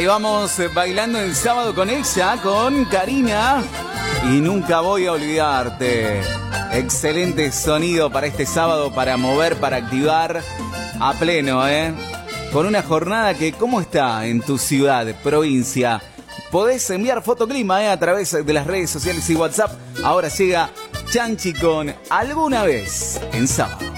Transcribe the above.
Ahí vamos bailando el sábado con ella, con Karina. Y nunca voy a olvidarte. Excelente sonido para este sábado, para mover, para activar a pleno, con una jornada que, ¿cómo está en tu ciudad, provincia? Podés enviar fotoclima a través de las redes sociales y WhatsApp. Ahora llega Chanchi con Alguna Vez en sábado.